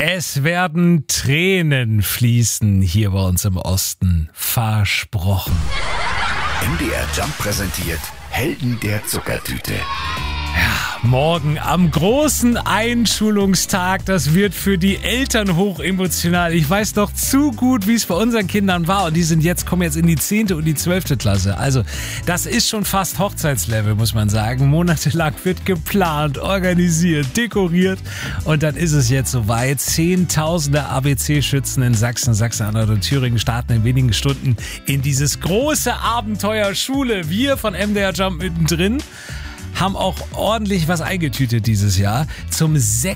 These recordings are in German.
Es werden Tränen fließen hier bei uns im Osten. Versprochen. MDR Jump präsentiert Helden der Zuckertüte. Morgen am großen Einschulungstag, das wird für die Eltern hochemotional. Ich weiß doch zu gut, wie es bei unseren Kindern war und die kommen jetzt in die 10. und die 12. Klasse. Also das ist schon fast Hochzeitslevel, muss man sagen. Monatelang wird geplant, organisiert, dekoriert und dann ist es jetzt soweit. Zehntausende ABC-Schützen in Sachsen, Sachsen-Anhalt und Thüringen starten in wenigen Stunden in dieses große Abenteuer Schule. Wir von MDR Jump mittendrin haben auch ordentlich was eingetütet dieses Jahr. Zum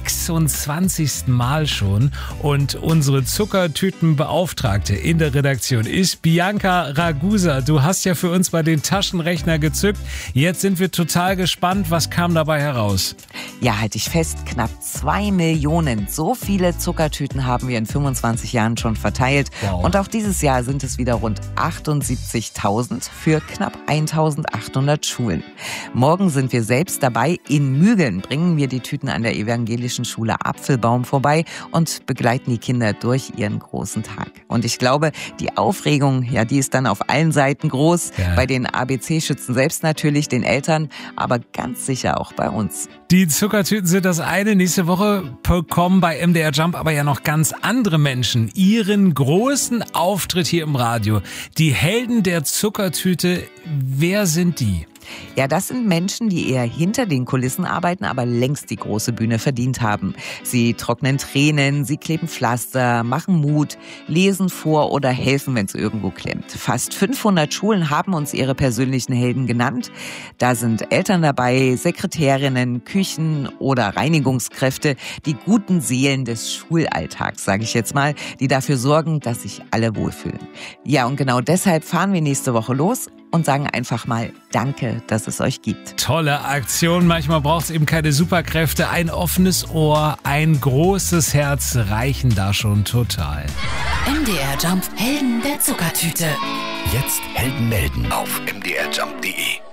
26. Mal schon. Und unsere Zuckertütenbeauftragte in der Redaktion ist Bianca Ragusa. Du hast ja für uns mal den Taschenrechner gezückt. Jetzt sind wir total gespannt. Was kam dabei heraus? Ja, halte ich fest, knapp 2 Millionen. So viele Zuckertüten haben wir in 25 Jahren schon verteilt. Wow. Und auch dieses Jahr sind es wieder rund 78.000 für knapp 1.800 Schulen. Morgen sind wir selbst dabei. In Mügeln bringen wir die Tüten an der evangelischen Schule Apfelbaum vorbei und begleiten die Kinder durch ihren großen Tag. Und ich glaube, die Aufregung, ja, die ist dann auf allen Seiten groß. Ja. Bei den ABC-Schützen selbst natürlich, den Eltern, aber ganz sicher auch bei uns. Die Zuckertüten sind das eine. Nächste Woche bekommen bei MDR Jump aber ja noch ganz andere Menschen ihren großen Auftritt hier im Radio. Die Helden der Zuckertüte, wer sind die? Ja, das sind Menschen, die eher hinter den Kulissen arbeiten, aber längst die große Bühne verdient haben. Sie trocknen Tränen, sie kleben Pflaster, machen Mut, lesen vor oder helfen, wenn es irgendwo klemmt. Fast 500 Schulen haben uns ihre persönlichen Helden genannt. Da sind Eltern dabei, Sekretärinnen, Küchen- oder Reinigungskräfte, die guten Seelen des Schulalltags, sage ich jetzt mal, die dafür sorgen, dass sich alle wohlfühlen. Ja, und genau deshalb fahren wir nächste Woche los und sagen einfach mal Danke, dass es euch gibt. Tolle Aktion. Manchmal braucht es eben keine Superkräfte. Ein offenes Ohr, ein großes Herz reichen da schon total. MDR Jump, Helden der Zuckertüte. Jetzt Helden melden auf mdrjump.de.